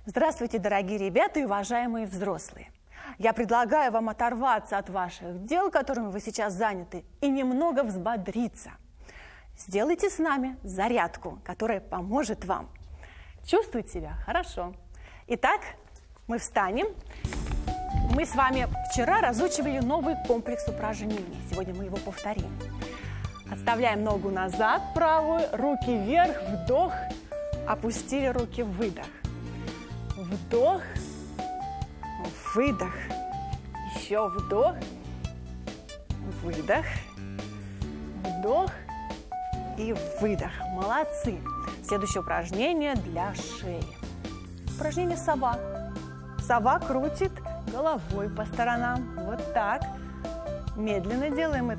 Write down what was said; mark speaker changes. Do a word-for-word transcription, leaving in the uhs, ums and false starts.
Speaker 1: Здравствуйте, дорогие ребята и уважаемые взрослые! Я предлагаю вам оторваться от ваших дел, которыми вы сейчас заняты, и немного взбодриться. Сделайте с нами зарядку, которая поможет вам чувствовать себя хорошо. Итак, мы встанем. Мы с вами вчера разучивали новый комплекс упражнений. Сегодня мы его повторим. Отставляем ногу назад, правую, руки вверх, вдох, опустили руки, выдох. Вдох, выдох, еще вдох, выдох, вдох и выдох. Молодцы! Следующее упражнение для шеи. Упражнение сова. Сова крутит головой по сторонам. Вот так. Медленно делаем это.